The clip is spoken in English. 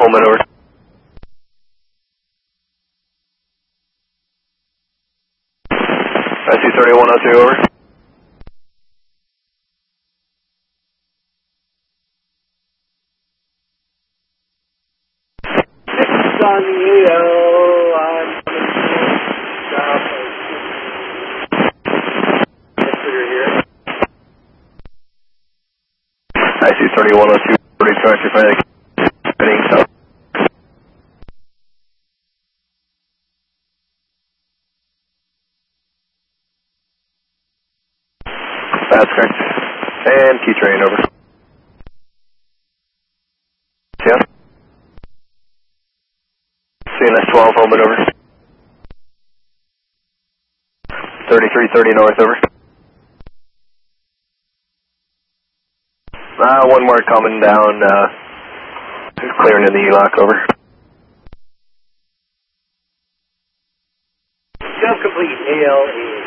Pullman over. IC3102 over. It's on the AO, I'm south of here. IC3102, tractor flag, heading south. That's correct. And key train over. Yeah. CNS 12, Pullman over. 3330 north over. One more coming down, clearing in the ELOC over. Self-complete ALA.